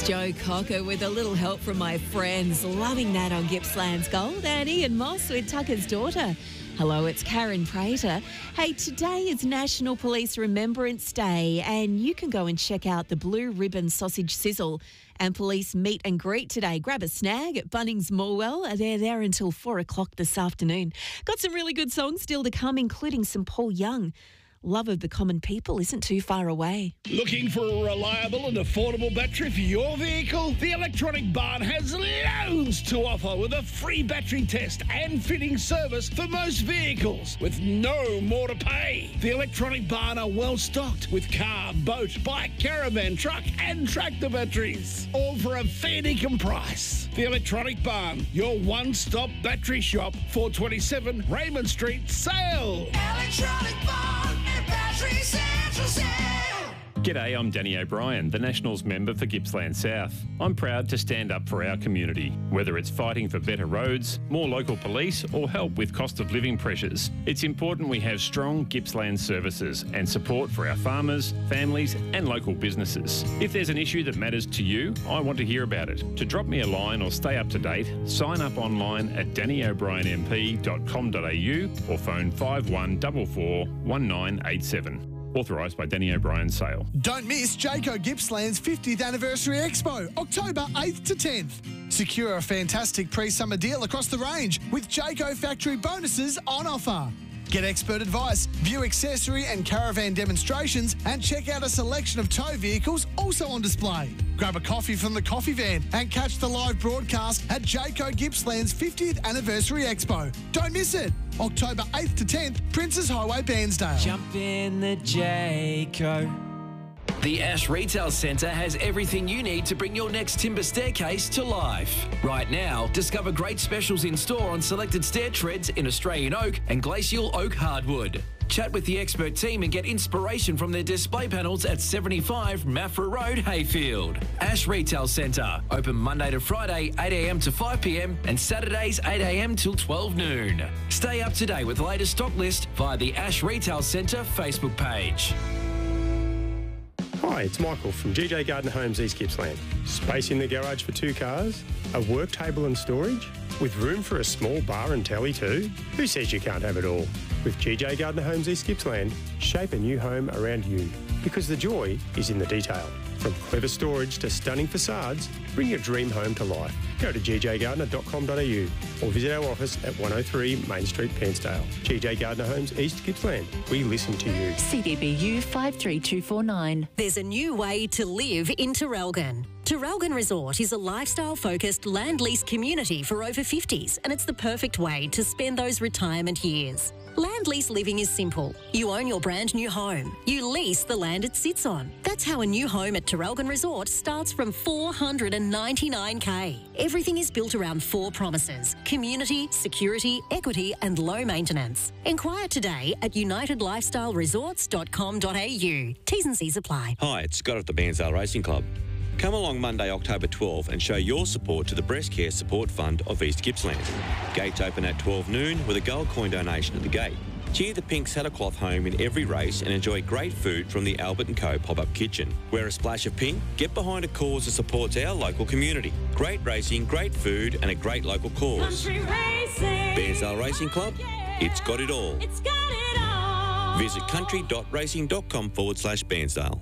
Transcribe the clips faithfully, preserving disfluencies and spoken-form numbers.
It's Joe Cocker with a little help from my friends. Loving that on Gippsland's Gold. And Ian Moss with Tucker's Daughter. Hello, it's Karen Prater. Hey, today is National Police Remembrance Day, and you can go and check out the Blue Ribbon Sausage Sizzle and Police Meet and Greet today. Grab a snag at Bunnings Morwell. They're there until four o'clock this afternoon. Got some really good songs still to come, including some Paul Young. Love of the Common People isn't too far away. Looking for a reliable and affordable battery for your vehicle? The Electronic Barn has loads to offer with a free battery test and fitting service for most vehicles with no more to pay. The Electronic Barn are well stocked with car, boat, bike, caravan, truck and tractor batteries, all for a fair dinkum price. The Electronic Barn, your one-stop battery shop, four twenty-seven Raymond Street, Sale. Electronic Barn and Battery Central Sale. G'day, I'm Danny O'Brien, the Nationals member for Gippsland South. I'm proud to stand up for our community, whether it's fighting for better roads, more local police or help with cost of living pressures. It's important we have strong Gippsland services and support for our farmers, families and local businesses. If there's an issue that matters to you, I want to hear about it. To drop me a line or stay up to date, sign up online at danny o'brien m p dot com dot a u or phone five one four four, one nine eight seven. Authorised by Danny O'Brien Sale. Don't miss Jayco Gippsland's fiftieth Anniversary Expo, October eighth to tenth. Secure a fantastic pre-summer deal across the range with Jayco factory bonuses on offer. Get expert advice, view accessory and caravan demonstrations, and check out a selection of tow vehicles also on display. Grab a coffee from the coffee van and catch the live broadcast at Jayco Gippsland's fiftieth Anniversary Expo. Don't miss it. October eighth to tenth, Princes Highway, Bairnsdale. Jump in the Jayco. The Ash Retail Centre has everything you need to bring your next timber staircase to life. Right now, discover great specials in store on selected stair treads in Australian oak and glacial oak hardwood. Chat with the expert team and get inspiration from their display panels at seventy-five Maffra Road, Hayfield. Ash Retail Centre, open Monday to Friday, eight a m to five p m and Saturdays, eight a m till twelve noon. Stay up to date with the latest stock list via the Ash Retail Centre Facebook page. Hi, it's Michael from G J Gardner Homes East Gippsland. Space in the garage for two cars, a work table and storage, with room for a small bar and telly too. Who says you can't have it all? With G J Gardner Homes East Gippsland, shape a new home around you, because the joy is in the detail. From clever storage to stunning facades, bring your dream home to life. Go to g j gardner dot com dot a u or visit our office at one oh three Main Street, Bairnsdale. G J Gardner Homes East Gippsland. We listen to you. C D B U five three two four nine. There's a new way to live in Terrelgan. Terrelgan Resort is a lifestyle-focused land lease community for over fifties, and it's the perfect way to spend those retirement years. Land lease living is simple. You own your brand new home. You lease the land it sits on. That's how a new home at Terrelgan Resort starts from four hundred ninety-nine thousand dollars. Everything is built around four promises: community, security, equity and low maintenance. Inquire today at united lifestyle resorts dot com dot a u. T's and C's apply. Hi, it's Scott at the Bairnsdale Racing Club. Come along Monday, October twelfth and show your support to the Breast Care Support Fund of East Gippsland. Gates open at twelve noon with a gold coin donation at the gate. Cheer the pink saddlecloth home in every race and enjoy great food from the Albert and Co pop-up kitchen. Wear a splash of pink, get behind a cause that supports our local community. Great racing, great food and a great local cause. Country racing. Bairnsdale Racing Club, it's got it all. It's got it all. Visit country dot racing dot com forward slash Bairnsdale.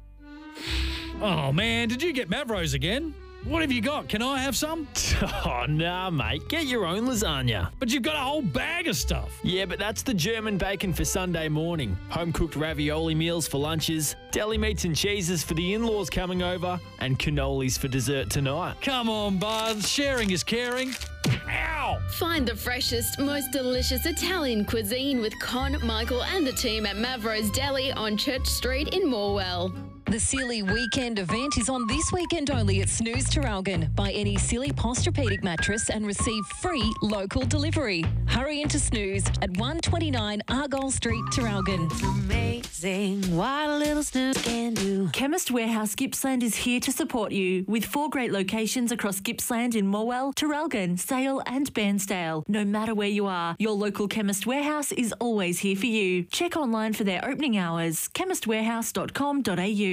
Oh, man, did you get Mavros again? What have you got? Can I have some? Oh, nah, mate. Get your own lasagna. But you've got a whole bag of stuff. Yeah, but that's the German bacon for Sunday morning. Home-cooked ravioli meals for lunches, deli meats and cheeses for the in-laws coming over, and cannolis for dessert tonight. Come on, bud. Sharing is caring. Ow! Find the freshest, most delicious Italian cuisine with Con, Michael and the team at Mavro's Deli on Church Street in Morwell. The Sealy Weekend event is on this weekend only at Snooze Terrelgan. Buy any Sealy Posturepedic mattress and receive free local delivery. Hurry into Snooze at one twenty-nine Argyle Street, Terrelgan. It's amazing what a little snooze can do. Chemist Warehouse Gippsland is here to support you with four great locations across Gippsland in Morwell, Terrelgan, Sale and Bairnsdale. No matter where you are, your local Chemist Warehouse is always here for you. Check online for their opening hours, chemist warehouse dot com dot a u.